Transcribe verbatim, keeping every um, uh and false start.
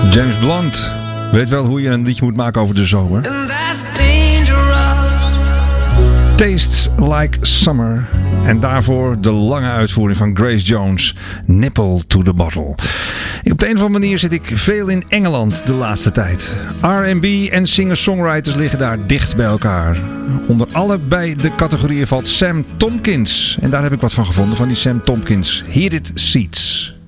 James Blunt weet wel hoe je een liedje moet maken over de zomer. Tastes Like Summer. En daarvoor de lange uitvoering van Grace Jones. Nipple to the Bottle. Op de een of andere manier zit ik veel in Engeland de laatste tijd. R en B en singer-songwriters liggen daar dicht bij elkaar. Onder allebei de categorieën valt Sam Tompkins. En daar heb ik wat van gevonden van die Sam Tompkins. Heated Seats.